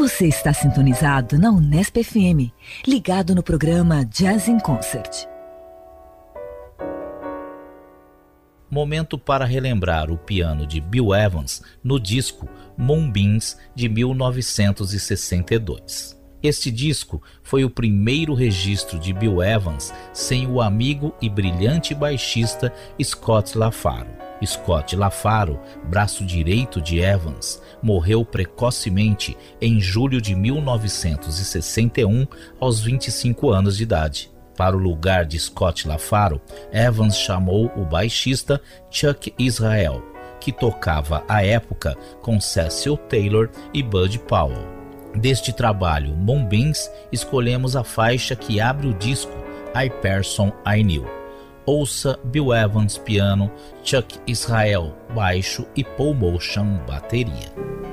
Você está sintonizado na Unesp FM, ligado no programa Jazz in Concert. Momento para relembrar o piano de Bill Evans no disco Moonbeams de 1962. Este disco foi o primeiro registro de Bill Evans sem o amigo e brilhante baixista Scott LaFaro. Scott LaFaro, braço direito de Evans, morreu precocemente em julho de 1961, aos 25 anos de idade. Para o lugar de Scott LaFaro, Evans chamou o baixista Chuck Israel, que tocava à época com Cecil Taylor e Bud Powell. Deste trabalho, Moonbeams, escolhemos a faixa que abre o disco, I Person I Knew. Ouça Bill Evans piano, Chuck Israel baixo e Paul Motian bateria.